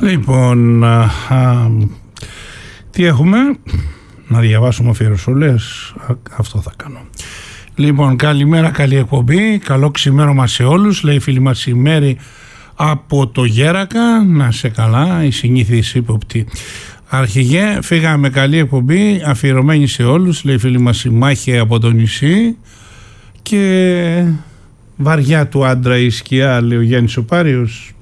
Λοιπόν, τι έχουμε? Να διαβάσουμε αφιερωσούλες. Αυτό θα κάνω. Λοιπόν, καλημέρα, καλή εκπομπή. Καλό ξημέρωμα σε όλους. Λέει η φίλη μας η Μέρη από το Γέρακα. Να σε καλά, η συνήθις ύποπτη αρχηγέ. Φύγαμε, καλή εκπομπή, αφιερωμένη σε όλους. Λέει η φίλη μας η Μάχη από το νησί. Και βαριά του άντρα η σκιά, λέει ο Γιάννης ο Πάριος.